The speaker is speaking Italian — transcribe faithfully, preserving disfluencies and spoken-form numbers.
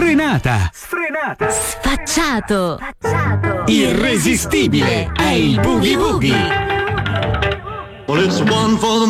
Sfrenata. Sfrenata. Sfacciato. Irresistibile. È il Boogie Boogie. Well, it's one for the